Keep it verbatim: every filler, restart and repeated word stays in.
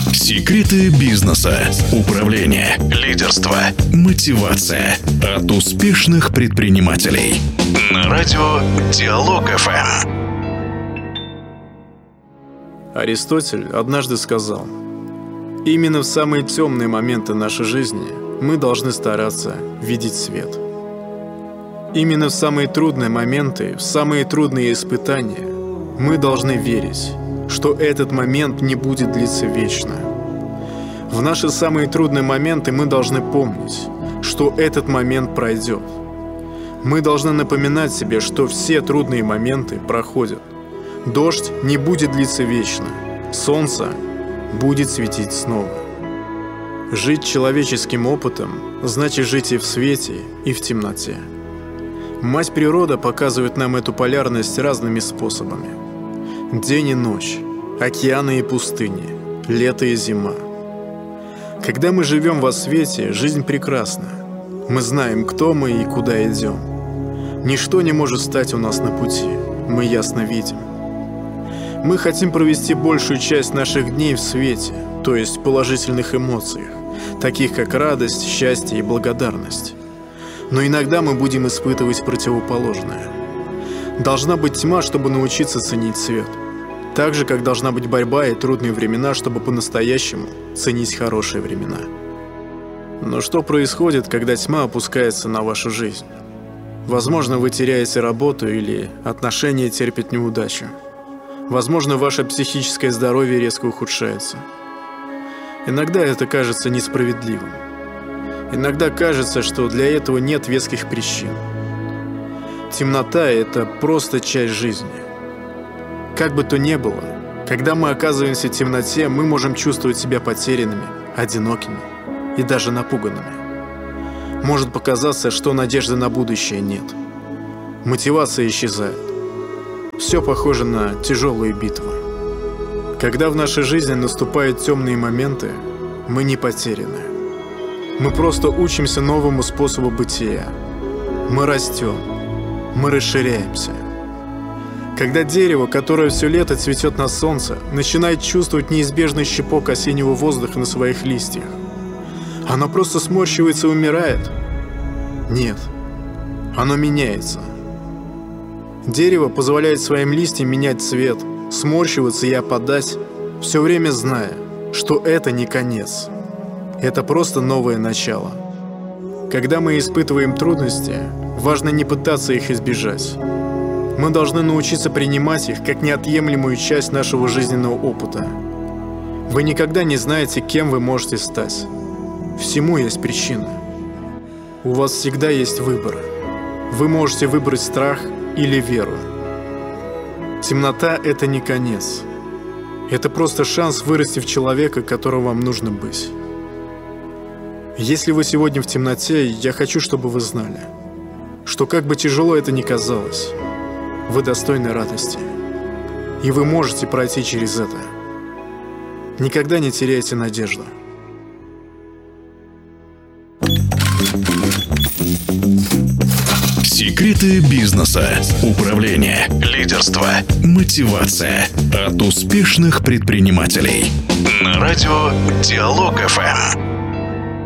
Секреты бизнеса, управления, лидерства, мотивация от успешных предпринимателей. На радио Диалог эф эм. Аристотель однажды сказал: именно в самые темные моменты нашей жизни мы должны стараться видеть свет. Именно в самые трудные моменты, в самые трудные испытания мы должны верить, что этот момент не будет длиться вечно. В наши самые трудные моменты мы должны помнить, что этот момент пройдет. Мы должны напоминать себе, что все трудные моменты проходят. Дождь не будет длиться вечно, солнце будет светить снова. Жить человеческим опытом значит жить и в свете, и в темноте. Мать природа показывает нам эту полярность разными способами. День и ночь, океаны и пустыни, лето и зима. Когда мы живем во свете, жизнь прекрасна. Мы знаем, кто мы и куда идем. Ничто не может стать у нас на пути, мы ясно видим. Мы хотим провести большую часть наших дней в свете, то есть в положительных эмоциях, таких как радость, счастье и благодарность. Но иногда мы будем испытывать противоположное. Должна быть тьма, чтобы научиться ценить свет. Так же, как должна быть борьба и трудные времена, чтобы по-настоящему ценить хорошие времена. Но что происходит, когда тьма опускается на вашу жизнь? Возможно, вы теряете работу или отношения терпят неудачу. Возможно, ваше психическое здоровье резко ухудшается. Иногда это кажется несправедливым. Иногда кажется, что для этого нет веских причин. Темнота – это просто часть жизни. Как бы то ни было, когда мы оказываемся в темноте, мы можем чувствовать себя потерянными, одинокими и даже напуганными. Может показаться, что надежды на будущее нет. Мотивация исчезает. Все похоже на тяжелую битву. Когда в нашей жизни наступают темные моменты, мы не потеряны. Мы просто учимся новому способу бытия. Мы растем, мы расширяемся. Когда дерево, которое все лето цветет на солнце, начинает чувствовать неизбежный щипок осеннего воздуха на своих листьях, оно просто сморщивается и умирает? Нет, оно меняется. Дерево позволяет своим листьям менять цвет, сморщиваться и опадать, все время зная, что это не конец. Это просто новое начало. Когда мы испытываем трудности, важно не пытаться их избежать. Мы должны научиться принимать их как неотъемлемую часть нашего жизненного опыта. Вы никогда не знаете, кем вы можете стать. Всему есть причина. У вас всегда есть выбор. Вы можете выбрать страх или веру. Темнота – это не конец. Это просто шанс вырасти в человека, которым вам нужно быть. Если вы сегодня в темноте, я хочу, чтобы вы знали, что как бы тяжело это ни казалось, вы достойны радости. И вы можете пройти через это. Никогда не теряйте надежду. Секреты бизнеса, управления, лидерства, мотивация от успешных предпринимателей. На радио Диалог эф эм.